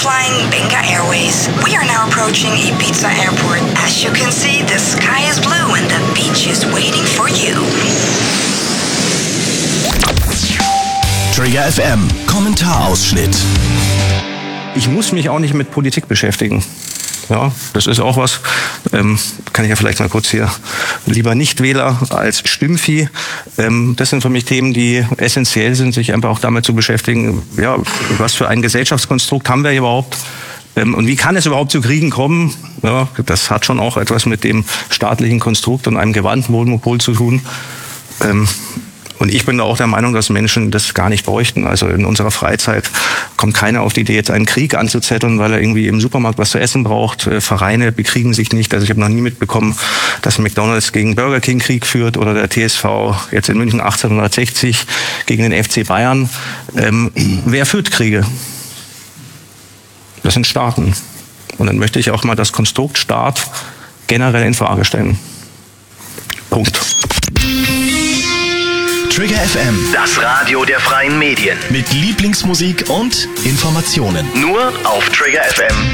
flying Benga Airways. We are now approaching Ibiza Airport. As you can see, the sky is blue and the beach is waiting for you. Trigger FM, Kommentarausschnitt. Ich muss mich auch nicht mit Politik beschäftigen. Ja, das ist auch was, kann ich ja vielleicht mal kurz hier, lieber Nichtwähler als Stimmvieh. Das sind für mich Themen, die essentiell sind, sich einfach auch damit zu beschäftigen, ja, was für ein Gesellschaftskonstrukt haben wir überhaupt und wie kann es überhaupt zu Kriegen kommen. Ja, das hat schon auch etwas mit dem staatlichen Konstrukt und einem gewandten Monopol zu tun. Und ich bin da auch der Meinung, dass Menschen das gar nicht bräuchten. Also in unserer Freizeit kommt keiner auf die Idee, jetzt einen Krieg anzuzetteln, weil er irgendwie im Supermarkt was zu essen braucht. Vereine bekriegen sich nicht. Also ich habe noch nie mitbekommen, dass McDonald's gegen Burger King Krieg führt oder der TSV jetzt in München 1860 gegen den FC Bayern. Wer führt Kriege? Das sind Staaten. Und dann möchte ich auch mal das Konstrukt Staat generell in Frage stellen. Punkt. Trigger FM, Das Radio der freien Medien. mit Lieblingsmusik und Informationen. Nur auf Trigger FM.